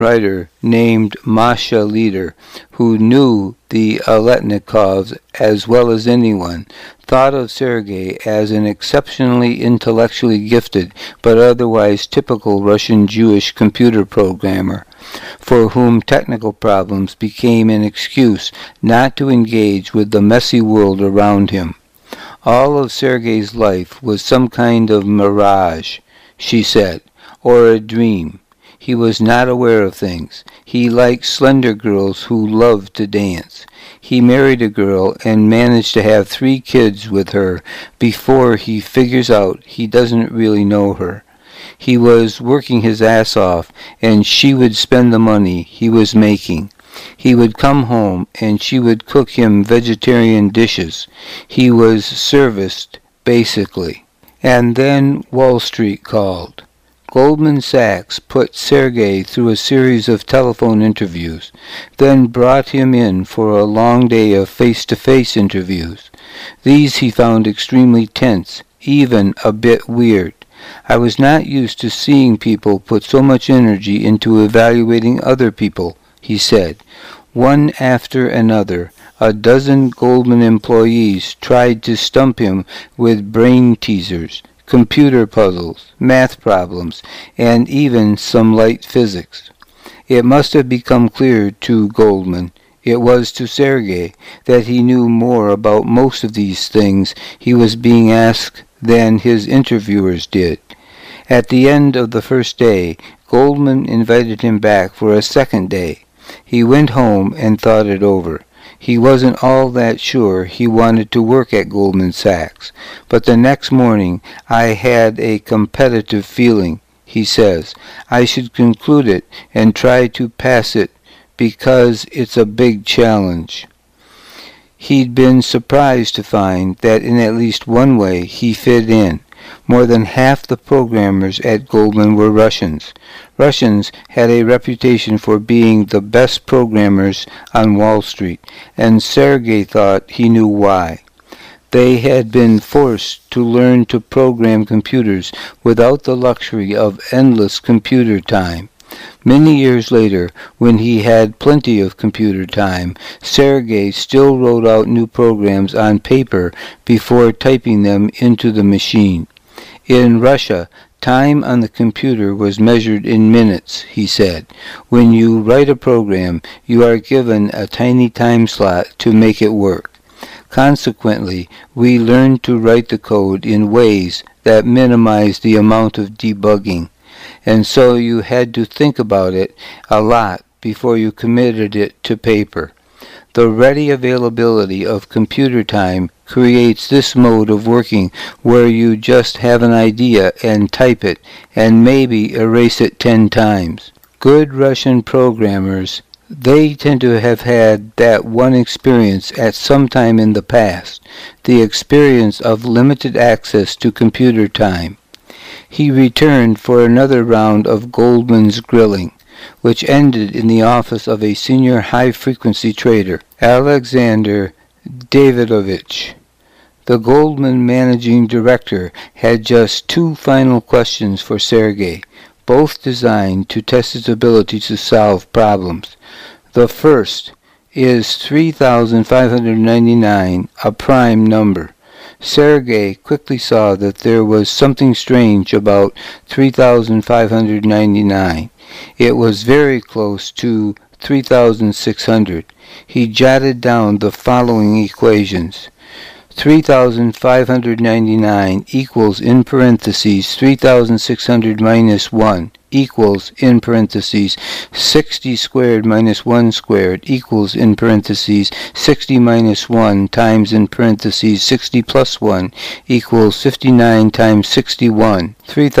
writer named Masha Leader, who knew the Aletnikovs as well as anyone, thought of Sergei as an exceptionally intellectually gifted but otherwise typical Russian Jewish computer programmer, for whom technical problems became an excuse not to engage with the messy world around him. All of Sergei's life was some kind of mirage, she said, or a dream. He was not aware of things. He liked slender girls who loved to dance. He married a girl and managed to have 3 kids with her before he figures out he doesn't really know her. He was working his ass off, and she would spend the money he was making. He would come home, and she would cook him vegetarian dishes. He was serviced, basically. And then Wall Street called. Goldman Sachs put Sergei through a series of telephone interviews, then brought him in for a long day of face-to-face interviews. These he found extremely tense, even a bit weird. I was not used to seeing people put so much energy into evaluating other people, he said. One after another, a dozen Goldman employees tried to stump him with brain teasers, computer puzzles, math problems, and even some light physics. It must have become clear to Goldman, it was to Sergei, that he knew more about most of these things he was being asked than his interviewers did. At the end of the first day, Goldman invited him back for a second day. He went home and thought it over. He wasn't all that sure he wanted to work at Goldman Sachs, but the next morning I had a competitive feeling, he says. I should conclude it and try to pass it because it's a big challenge. He'd been surprised to find that in at least one way he fit in. More than half the programmers at Goldman were Russians. Russians had a reputation for being the best programmers on Wall Street, and Sergei thought he knew why. They had been forced to learn to program computers without the luxury of endless computer time. Many years later, when he had plenty of computer time, Sergei still wrote out new programs on paper before typing them into the machine. In Russia, time on the computer was measured in minutes, he said. When you write a program, you are given a tiny time slot to make it work. Consequently, we learned to write the code in ways that minimize the amount of debugging, and so you had to think about it a lot before you committed it to paper. The ready availability of computer time creates this mode of working where you just have an idea and type it, and maybe erase it 10 times. Good Russian programmers, they tend to have had that one experience at some time in the past, the experience of limited access to computer time. He returned for another round of Goldman's grilling, which ended in the office of a senior high-frequency trader, Alexander Davidovich. The Goldman managing director had just 2 final questions for Sergei, both designed to test his ability to solve problems. The first, is 3,599 a prime number? Sergei quickly saw that there was something strange about 3,599. It was very close to 3,600. He jotted down the following equations. 3,599 equals, in parentheses, 3,600 minus 1 equals, in parentheses, 60 squared minus 1 squared equals, in parentheses, 60 minus 1 times, in parentheses, 60 plus 1 equals 59 times 61.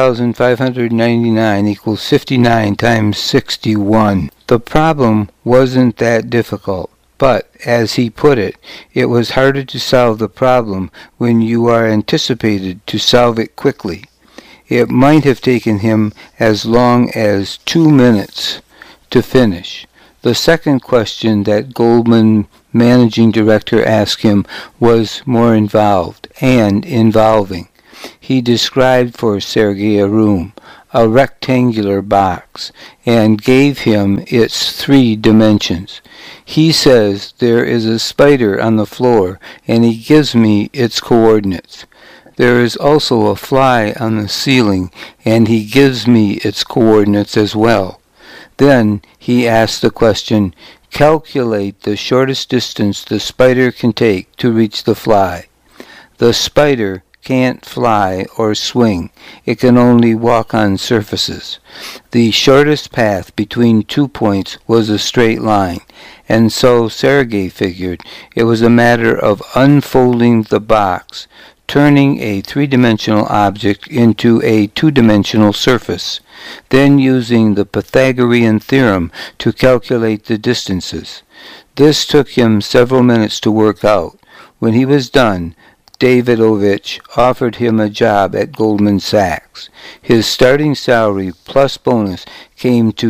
3,599 equals 59 times 61. The problem wasn't that difficult. But, as he put it, it was harder to solve the problem when you are anticipated to solve it quickly. It might have taken him as long as 2 minutes to finish. The second question that Goldman managing director asked him was more involved and involving. He described for Sergei a room, a rectangular box, and gave him its 3 dimensions. He says there is a spider on the floor, and he gives me its coordinates. There is also a fly on the ceiling, and he gives me its coordinates as well. Then he asks the question, calculate the shortest distance the spider can take to reach the fly. The spider can't fly or swing. It can only walk on surfaces. The shortest path between 2 points was a straight line, and so Sergei figured it was a matter of unfolding the box, turning a 3-dimensional object into a 2-dimensional surface, then using the Pythagorean theorem to calculate the distances. This took him several minutes to work out. When he was done, Davidovich offered him a job at Goldman Sachs. His starting salary plus bonus came to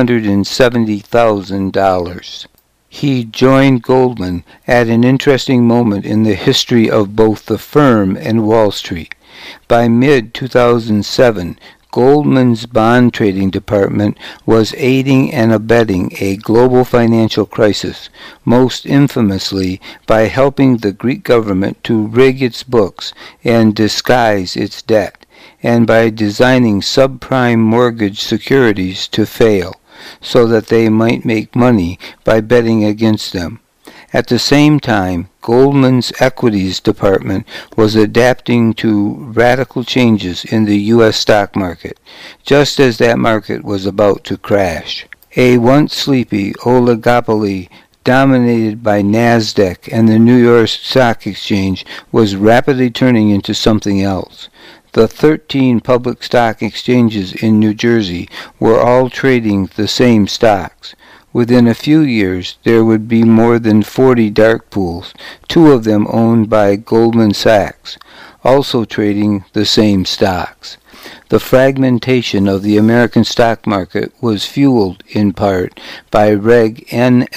$270,000. He joined Goldman at an interesting moment in the history of both the firm and Wall Street. By mid-2007, Goldman's bond trading department was aiding and abetting a global financial crisis, most infamously by helping the Greek government to rig its books and disguise its debt, and by designing subprime mortgage securities to fail, so that they might make money by betting against them. At the same time, Goldman's equities department was adapting to radical changes in the U.S. stock market, just as that market was about to crash. A once sleepy oligopoly dominated by NASDAQ and the New York Stock Exchange was rapidly turning into something else. The 13 public stock exchanges in New Jersey were all trading the same stocks. Within a few years, there would be more than 40 dark pools, 2 of them owned by Goldman Sachs, also trading the same stocks. The fragmentation of the American stock market was fueled, in part, by Reg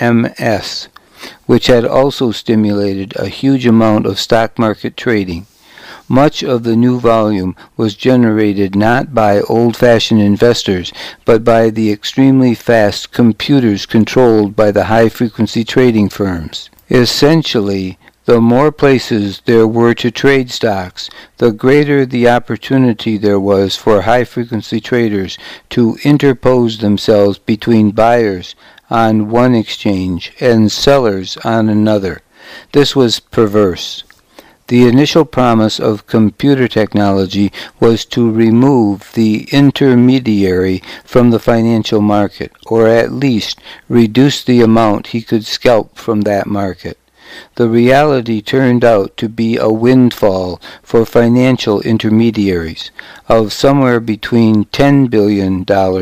NMS, which had also stimulated a huge amount of stock market trading. Much of the new volume was generated not by old-fashioned investors, but by the extremely fast computers controlled by the high-frequency trading firms. Essentially, the more places there were to trade stocks, the greater the opportunity there was for high-frequency traders to interpose themselves between buyers on one exchange and sellers on another. This was perverse. The initial promise of computer technology was to remove the intermediary from the financial market, or at least reduce the amount he could scalp from that market. The reality turned out to be a windfall for financial intermediaries of somewhere between $10 billion and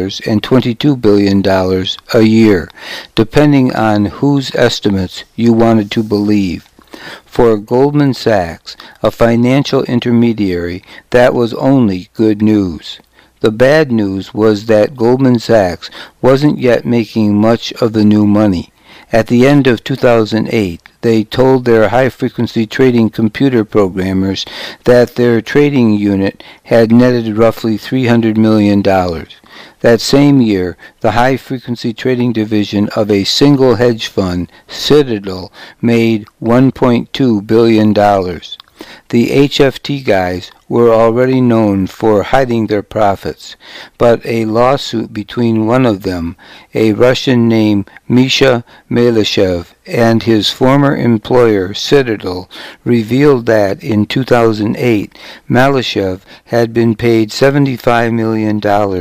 $22 billion a year, depending on whose estimates you wanted to believe. For Goldman Sachs, a financial intermediary, that was only good news. The bad news was that Goldman Sachs wasn't yet making much of the new money. At the end of 2008, they told their high-frequency trading computer programmers that their trading unit had netted roughly $300 million. That same year, the high-frequency trading division of a single hedge fund, Citadel, made $1.2 billion. The HFT guys were already known for hiding their profits, but a lawsuit between one of them, a Russian named Misha Malyshev, and his former employer, Citadel, revealed that in 2008, Malyshev had been paid $75 million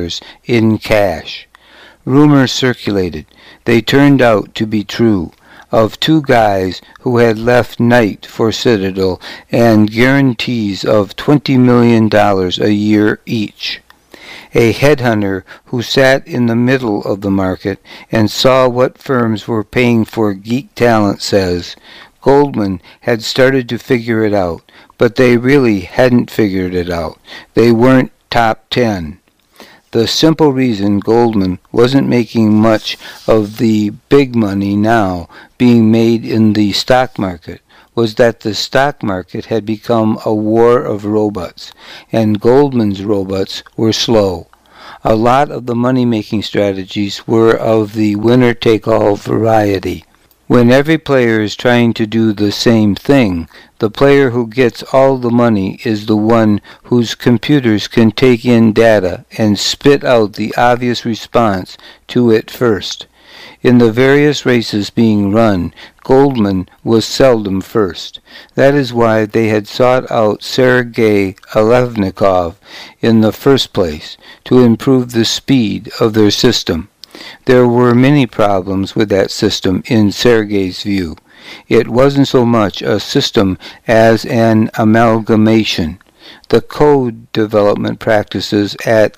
in cash. Rumors circulated. They turned out to be true, of 2 guys who had left Knight for Citadel and guarantees of $20 million a year each. A headhunter who sat in the middle of the market and saw what firms were paying for geek talent says, Goldman had started to figure it out, but they really hadn't figured it out. They weren't top 10. The simple reason Goldman wasn't making much of the big money now being made in the stock market was that the stock market had become a war of robots, and Goldman's robots were slow. A lot of the money-making strategies were of the winner-take-all variety. When every player is trying to do the same thing, the player who gets all the money is the one whose computers can take in data and spit out the obvious response to it first. In the various races being run, Goldman was seldom first. That is why they had sought out Sergei Alevnikov in the first place, to improve the speed of their system. There were many problems with that system in Sergei's view. It wasn't so much a system as an amalgamation. The code development practices at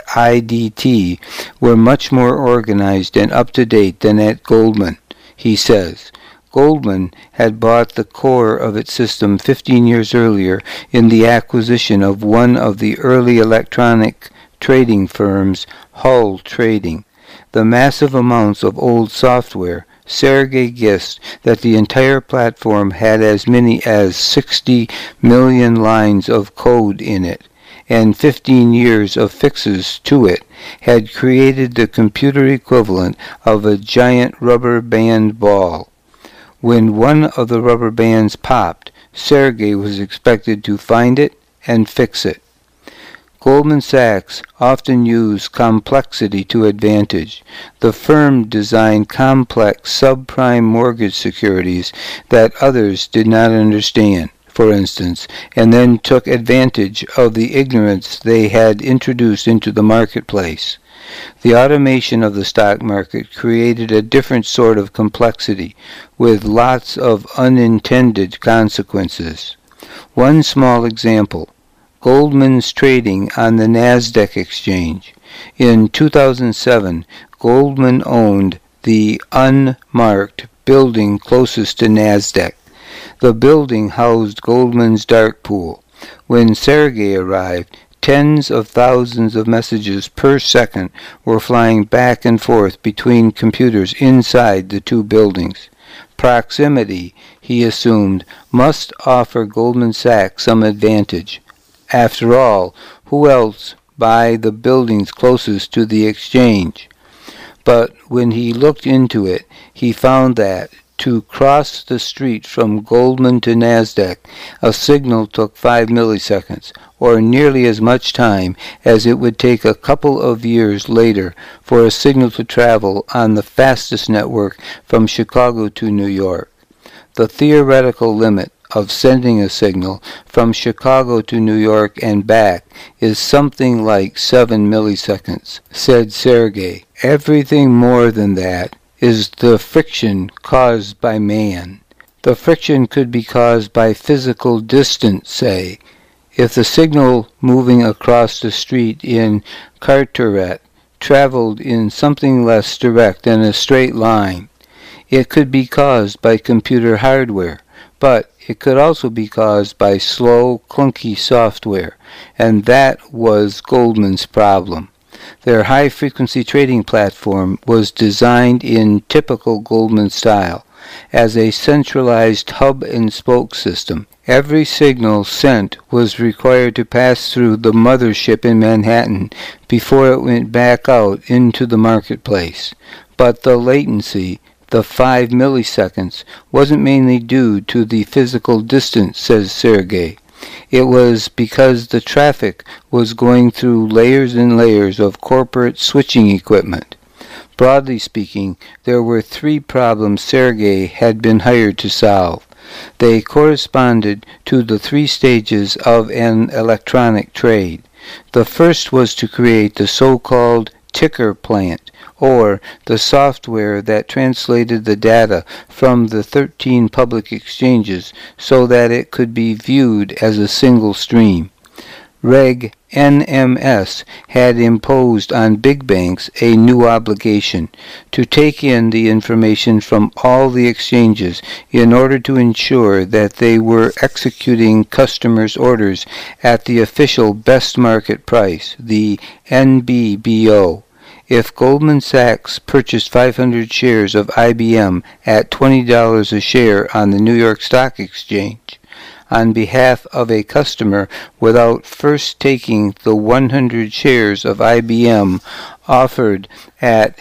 IDT were much more organized and up-to-date than at Goldman, he says. Goldman had bought the core of its system 15 years earlier in the acquisition of one of the early electronic trading firms, Hull Trading. The massive amounts of old software, Sergei guessed that the entire platform had as many as 60 million lines of code in it, and 15 years of fixes to it had created the computer equivalent of a giant rubber band ball. When one of the rubber bands popped, Sergei was expected to find it and fix it. Goldman Sachs often used complexity to advantage. The firm designed complex subprime mortgage securities that others did not understand, for instance, and then took advantage of the ignorance they had introduced into the marketplace. The automation of the stock market created a different sort of complexity, with lots of unintended consequences. One small example. Goldman's trading on the Nasdaq exchange. In 2007, Goldman owned the unmarked building closest to Nasdaq. The building housed Goldman's dark pool. When Sergei arrived, tens of thousands of messages per second were flying back and forth between computers inside the two buildings. Proximity, he assumed, must offer Goldman Sachs some advantage. After all, who else buy the buildings closest to the exchange? But when he looked into it, he found that, to cross the street from Goldman to Nasdaq, a signal took 5 milliseconds, or nearly as much time as it would take a couple of years later for a signal to travel on the fastest network from Chicago to New York. The theoretical limit of sending a signal from Chicago to New York and back is something like 7 milliseconds, said Sergei. Everything more than that is the friction caused by man. The friction could be caused by physical distance, say. If the signal moving across the street in Carteret traveled in something less direct than a straight line, it could be caused by computer hardware, but it could also be caused by slow, clunky software, and that was Goldman's problem. Their high-frequency trading platform was designed in typical Goldman style, as a centralized hub-and-spoke system. Every signal sent was required to pass through the mothership in Manhattan before it went back out into the marketplace. But the latency, the 5 milliseconds, wasn't mainly due to the physical distance, says Sergei. It was because the traffic was going through layers and layers of corporate switching equipment. Broadly speaking, there were 3 problems Sergei had been hired to solve. They corresponded to the 3 stages of an electronic trade. The first was to create the so-called ticker plant, or the software that translated the data from the 13 public exchanges so that it could be viewed as a single stream. Reg NMS had imposed on big banks a new obligation to take in the information from all the exchanges in order to ensure that they were executing customers' orders at the official best market price, the NBBO. If Goldman Sachs purchased 500 shares of IBM at $20 a share on the New York Stock Exchange on behalf of a customer without first taking the 100 shares of IBM offered at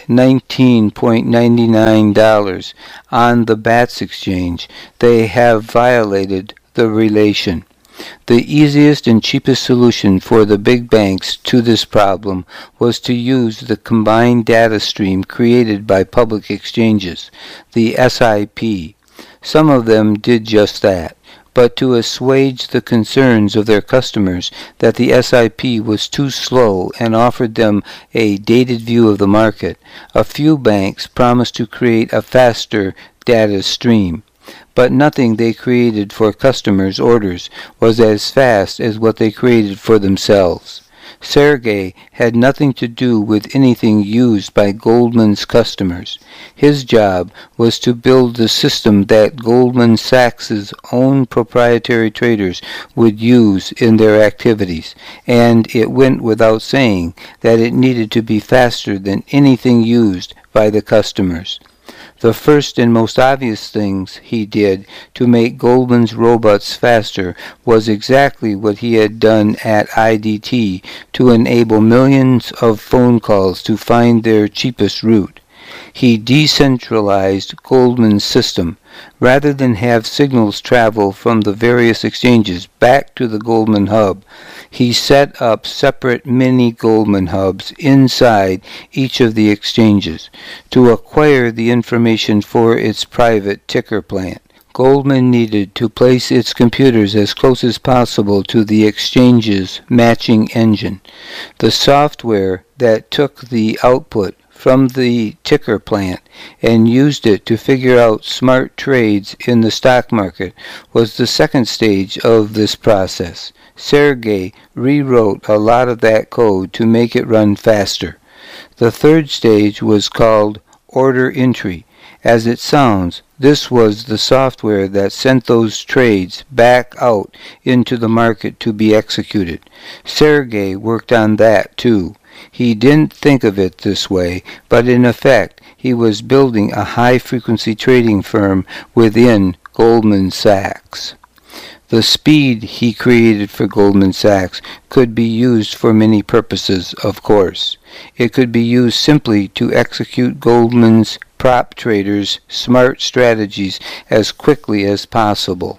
$19.99 on the BATS exchange, they have violated the relation. The easiest and cheapest solution for the big banks to this problem was to use the combined data stream created by public exchanges, the SIP. Some of them did just that, but to assuage the concerns of their customers that the SIP was too slow and offered them a dated view of the market, a few banks promised to create a faster data stream. But nothing they created for customers' orders was as fast as what they created for themselves. Sergey had nothing to do with anything used by Goldman's customers. His job was to build the system that Goldman Sachs's own proprietary traders would use in their activities, and it went without saying that it needed to be faster than anything used by the customers. The first and most obvious things he did to make Goldman's robots faster was exactly what he had done at IDT to enable millions of phone calls to find their cheapest route. He decentralized Goldman's system. Rather than have signals travel from the various exchanges back to the Goldman hub, he set up separate mini Goldman hubs inside each of the exchanges to acquire the information for its private ticker plant. Goldman needed to place its computers as close as possible to the exchange's matching engine. The software that took the output from the ticker plant and used it to figure out smart trades in the stock market was the second stage of this process. Sergey rewrote a lot of that code to make it run faster. The third stage was called order entry. As it sounds, this was the software that sent those trades back out into the market to be executed. Sergey worked on that too. He didn't think of it this way, but in effect, he was building a high-frequency trading firm within Goldman Sachs. The speed he created for Goldman Sachs could be used for many purposes, of course. It could be used simply to execute Goldman's prop traders' smart strategies as quickly as possible.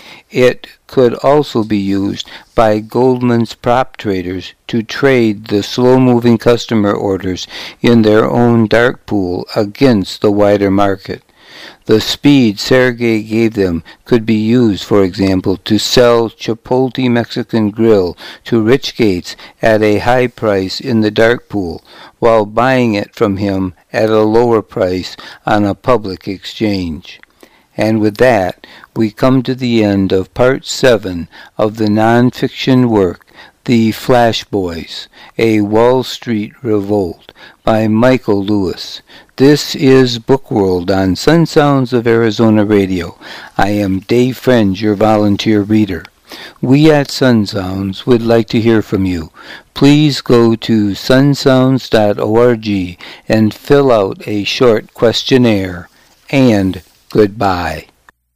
It could also be used by Goldman's prop traders to trade the slow-moving customer orders in their own dark pool against the wider market. The speed Sergey gave them could be used, for example, to sell Chipotle Mexican Grill to Rich Gates at a high price in the dark pool, while buying it from him at a lower price on a public exchange. And with that, we come to the end of Part 7 of the non-fiction work, The Flash Boys, A Wall Street Revolt, by Michael Lewis. This is Bookworld on Sun Sounds of Arizona Radio. I am Dave French, your volunteer reader. We at Sun Sounds would like to hear from you. Please go to sunsounds.org and fill out a short questionnaire. And goodbye.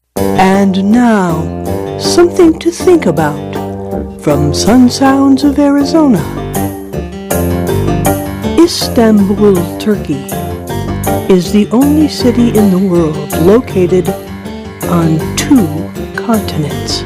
And now, something to think about from Sun Sounds of Arizona. Istanbul, Turkey is the only city in the world located on 2 continents.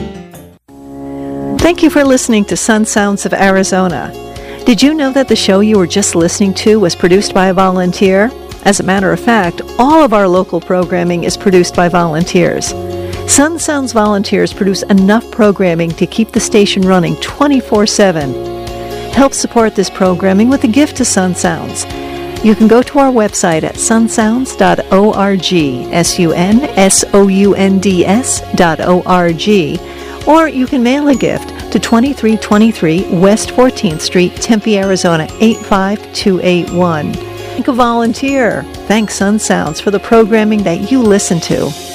Thank you for listening to Sun Sounds of Arizona. Did you know that the show you were just listening to was produced by a volunteer? As a matter of fact, all of our local programming is produced by volunteers. Sun Sounds volunteers produce enough programming to keep the station running 24/7. Help support this programming with a gift to Sun Sounds. You can go to our website at sunsounds.org, sunsounds.org, or you can mail a gift to 2323 West 14th Street, Tempe, Arizona 85281. Thank a volunteer. Thanks Sun Sounds for the programming that you listen to.